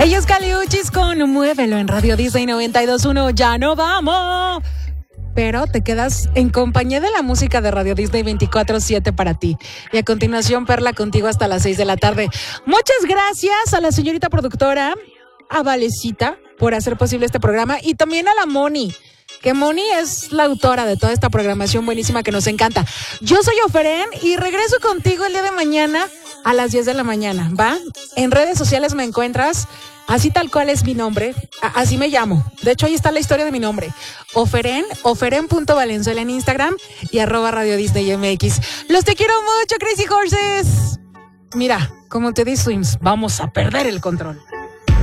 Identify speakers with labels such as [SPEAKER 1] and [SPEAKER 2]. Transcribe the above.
[SPEAKER 1] Ella es Caliuchis con Muévelo en Radio Disney 92.1. Ya no vamos. Pero te quedas en compañía de la música de Radio Disney 24/7 para ti. Y a continuación, Perla, contigo hasta las 6 de la tarde. Muchas gracias a la señorita productora, a Valecita, por hacer posible este programa. Y también a la Moni, que Moni es la autora de toda esta programación buenísima que nos encanta. Yo soy Oferen y regreso contigo el día de mañana a las 10 de la mañana, ¿va? En redes sociales me encuentras, así tal cual es mi nombre, así me llamo. De hecho, ahí está la historia de mi nombre. Oferen, oferen.valenzuela en Instagram y @Radio Disney MX. Los te quiero mucho, Crazy Horses. Mira, como te di Swims, vamos a perder el control.